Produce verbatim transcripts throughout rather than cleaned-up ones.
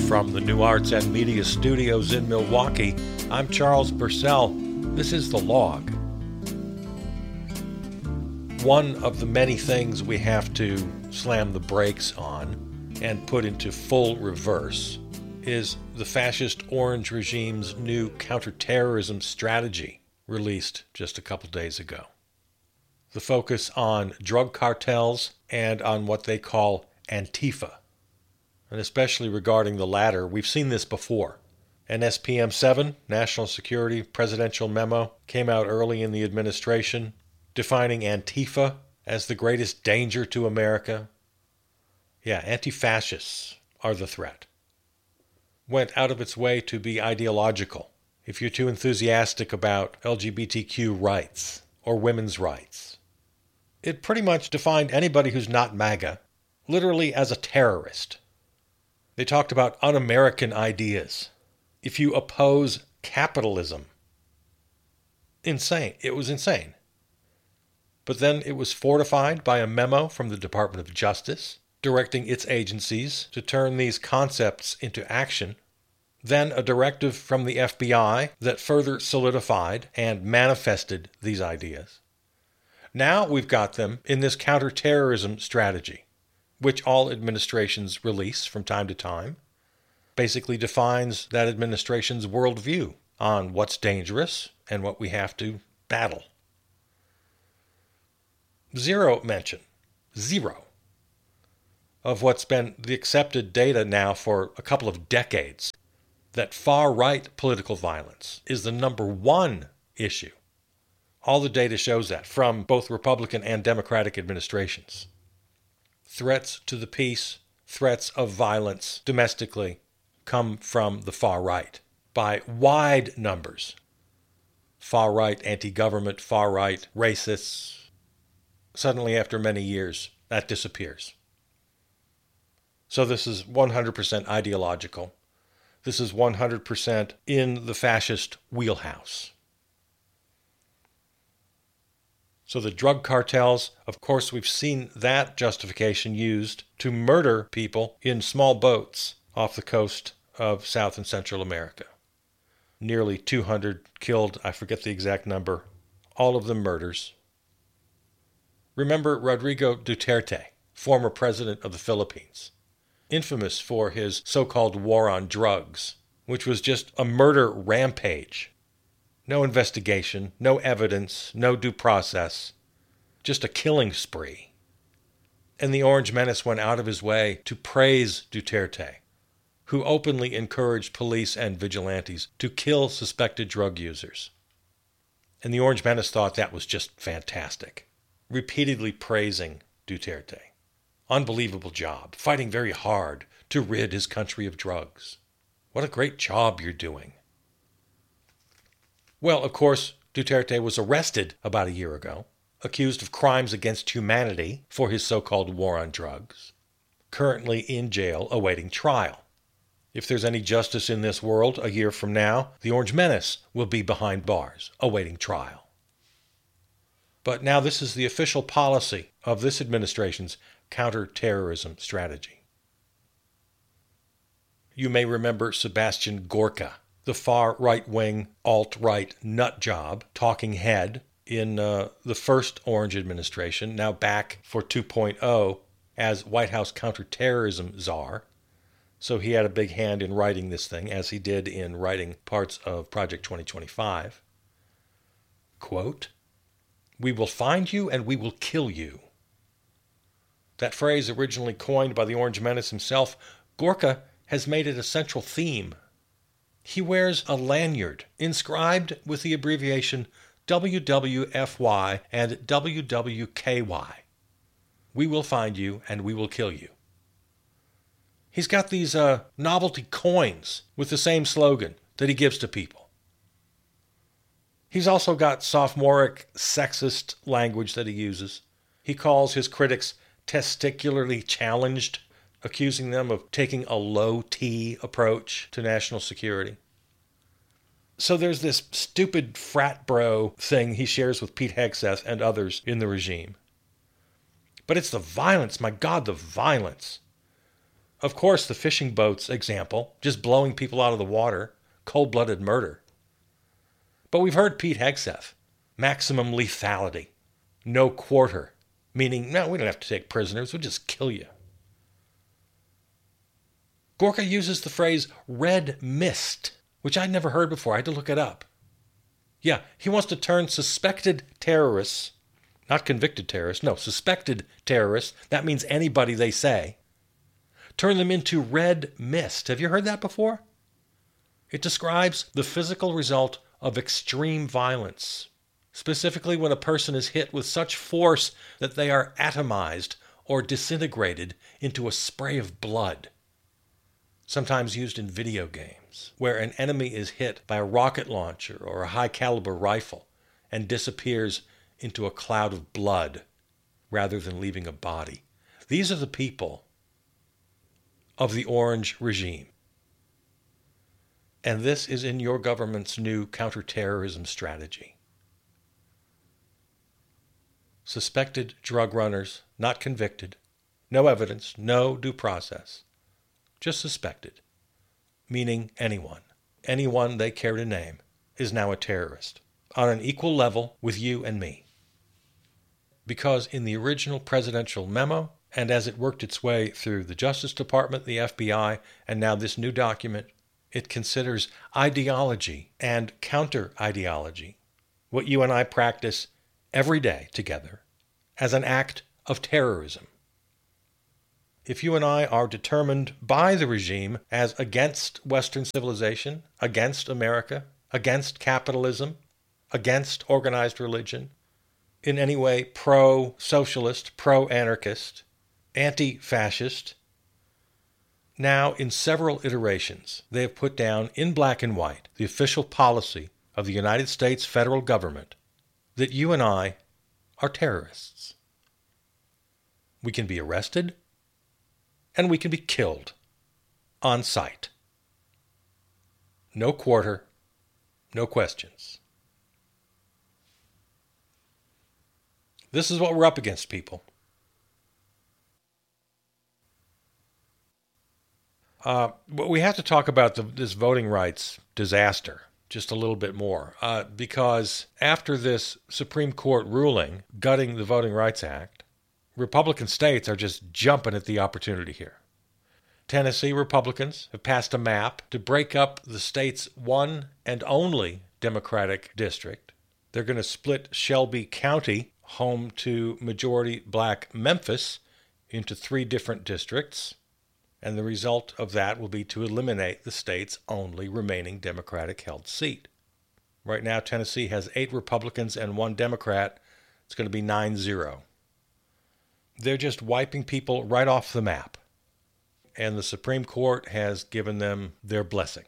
From the New Arts and Media Studios in Milwaukee, I'm Charles Purcell. This is The Log. One of the many things we have to slam the brakes on and put into full reverse is the fascist Orange regime's new counterterrorism strategy, released just a couple days ago. The focus on drug cartels and on what they call Antifa. And especially regarding the latter, we've seen this before. An S P M seven, National Security Presidential Memo, came out early in the administration, defining Antifa as the greatest danger to America. Yeah, anti-fascists are the threat. Went out of its way to be ideological. If you're too enthusiastic about L G B T Q rights or women's rights, it pretty much defined anybody who's not MAGA literally as a terrorist. They talked about un-American ideas. If you oppose capitalism, insane. It was insane. But then it was fortified by a memo from the Department of Justice directing its agencies to turn these concepts into action. Then a directive from the F B I that further solidified and manifested these ideas. Now we've got them in this counterterrorism strategy, which all administrations release from time to time, basically defines that administration's worldview on what's dangerous and what we have to battle. Zero mention, zero, of what's been the accepted data now for a couple of decades, that far-right political violence is the number one issue. All the data shows that from both Republican and Democratic administrations. Threats to the peace, threats of violence domestically come from the far right by wide numbers. Far right anti-government, far right racists. Suddenly, after many years, that disappears. So this is one hundred percent ideological. This is one hundred percent in the fascist wheelhouse. So the drug cartels, of course, we've seen that justification used to murder people in small boats off the coast of South and Central America. Nearly two hundred killed, I forget the exact number, all of them murders. Remember Rodrigo Duterte, former president of the Philippines, infamous for his so-called war on drugs, which was just a murder rampage. No investigation, no evidence, no due process, just a killing spree. And the Orange Menace went out of his way to praise Duterte, who openly encouraged police and vigilantes to kill suspected drug users. And the Orange Menace thought that was just fantastic, repeatedly praising Duterte. Unbelievable job, fighting very hard to rid his country of drugs. What a great job you're doing. Well, of course, Duterte was arrested about a year ago, accused of crimes against humanity for his so-called war on drugs, currently in jail awaiting trial. If there's any justice in this world, a year from now, the Orange Menace will be behind bars, awaiting trial. But now this is the official policy of this administration's counterterrorism strategy. You may remember Sebastian Gorka, the far right-wing, alt-right nut job, talking head in uh, the first Orange administration, now back for two point oh as White House counterterrorism czar. So he had a big hand in writing this thing, as he did in writing parts of Project twenty twenty-five. Quote, "We will find you and we will kill you." That phrase, originally coined by the Orange Menace himself, Gorka has made it a central theme. He wears a lanyard inscribed with the abbreviation W W F Y and W W K Y. We will find you and we will kill you. He's got these uh, novelty coins with the same slogan that he gives to people. He's also got sophomoric, sexist language that he uses. He calls his critics testicularly challenged, accusing them of taking a low-T approach to national security. So there's this stupid frat bro thing he shares with Pete Hegseth and others in the regime. But it's the violence, my God, the violence. Of course, the fishing boats example, just blowing people out of the water, cold-blooded murder. But we've heard Pete Hegseth, maximum lethality, no quarter, meaning, no, we don't have to take prisoners, we'll just kill you. Gorka uses the phrase red mist, which I'd never heard before. I had to look it up. Yeah, he wants to turn suspected terrorists, not convicted terrorists, no, suspected terrorists, that means anybody they say, turn them into red mist. Have you heard that before? It describes the physical result of extreme violence, specifically when a person is hit with such force that they are atomized or disintegrated into a spray of blood. Sometimes used in video games, where an enemy is hit by a rocket launcher or a high-caliber rifle and disappears into a cloud of blood rather than leaving a body. These are the people of the Orange regime. And this is in your government's new counterterrorism strategy. Suspected drug runners, not convicted, no evidence, no due process. Just suspected, meaning anyone, anyone they care to name, is now a terrorist, on an equal level with you and me. Because in the original presidential memo, and as it worked its way through the Justice Department, the F B I, and now this new document, it considers ideology and counter-ideology, what you and I practice every day together, as an act of terrorism. If you and I are determined by the regime as against Western civilization, against America, against capitalism, against organized religion, in any way pro-socialist, pro-anarchist, anti-fascist, now in several iterations they have put down in black and white the official policy of the United States federal government that you and I are terrorists. We can be arrested, and we can be killed on sight. No quarter, no questions. This is what we're up against, people. Uh, but we have to talk about the, this voting rights disaster just a little bit more, uh, because after this Supreme Court ruling gutting the Voting Rights Act, Republican states are just jumping at the opportunity here. Tennessee Republicans have passed a map to break up the state's one and only Democratic district. They're going to split Shelby County, home to majority black Memphis, into three different districts. And the result of that will be to eliminate the state's only remaining Democratic-held seat. Right now, Tennessee has eight Republicans and one Democrat. It's going to be nine zero. They're just wiping people right off the map. And the Supreme Court has given them their blessing.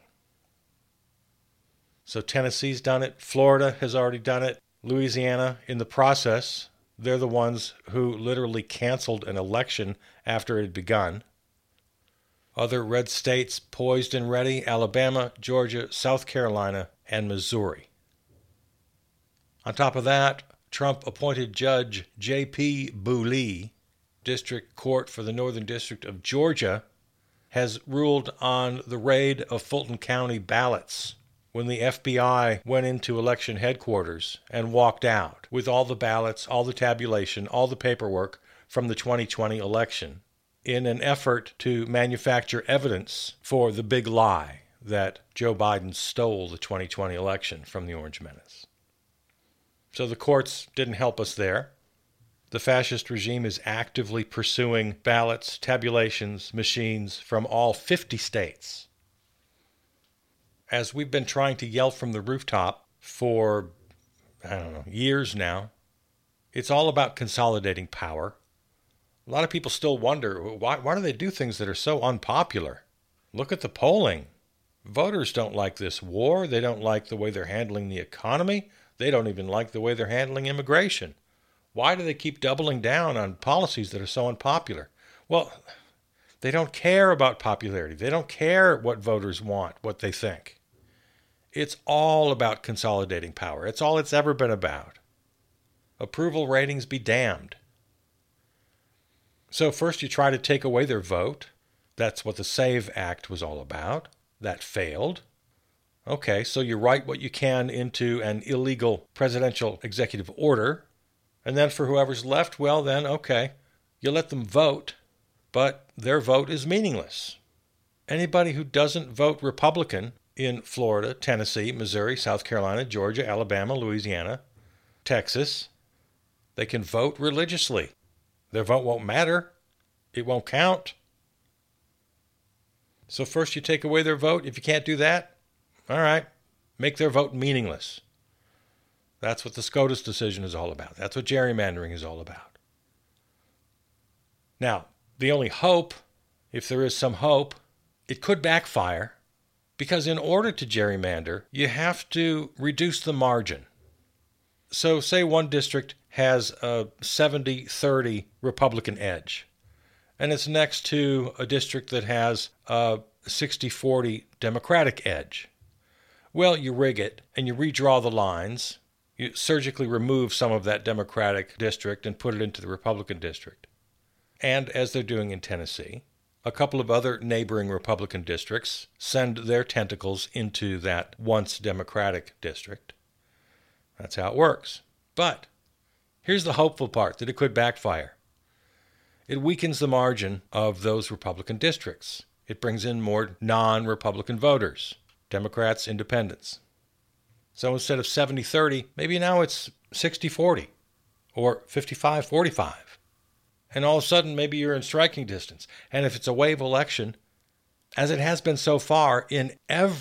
So Tennessee's done it. Florida has already done it. Louisiana, in the process, they're the ones who literally canceled an election after it had begun. Other red states poised and ready: Alabama, Georgia, South Carolina, and Missouri. On top of that, Trump appointed Judge J P Booley, District Court for the Northern District of Georgia, has ruled on the raid of Fulton County ballots when the F B I went into election headquarters and walked out with all the ballots, all the tabulation, all the paperwork from the twenty twenty election in an effort to manufacture evidence for the big lie that Joe Biden stole the twenty twenty election from the Orange Menace. So the courts didn't help us there. The fascist regime is actively pursuing ballots, tabulations, machines from all fifty states. As we've been trying to yell from the rooftop for, I don't know, years now, it's all about consolidating power. A lot of people still wonder, why, why do they do things that are so unpopular? Look at the polling. Voters don't like this war. They don't like the way they're handling the economy. They don't even like the way they're handling immigration. Why do they keep doubling down on policies that are so unpopular? Well, they don't care about popularity. They don't care what voters want, what they think. It's all about consolidating power. It's all it's ever been about. Approval ratings be damned. So first you try to take away their vote, That's what the SAVE Act was all about. That failed. Okay, so you write what you can into an illegal presidential executive order, and then for whoever's left, well then, okay, you let them vote, but their vote is meaningless. Anybody who doesn't vote Republican in Florida, Tennessee, Missouri, South Carolina, Georgia, Alabama, Louisiana, Texas, they can vote religiously. Their vote won't matter. It won't count. So first you take away their vote. If you can't do that, all right, make their vote meaningless. That's what the SCOTUS decision is all about. That's what gerrymandering is all about. Now, the only hope, if there is some hope, it could backfire, because in order to gerrymander, you have to reduce the margin. So say one district has a seventy thirty Republican edge, and it's next to a district that has a sixty forty Democratic edge. Well, you rig it and you redraw the lines. You surgically remove some of that Democratic district and put it into the Republican district. And as they're doing in Tennessee, a couple of other neighboring Republican districts send their tentacles into that once Democratic district. That's how it works. But here's the hopeful part, that it could backfire. It weakens the margin of those Republican districts. It brings in more non-Republican voters, Democrats, independents. So instead of seventy thirty, maybe now it's sixty forty or fifty-five forty-five. And all of a sudden, maybe you're in striking distance. And if it's a wave election, as it has been so far in every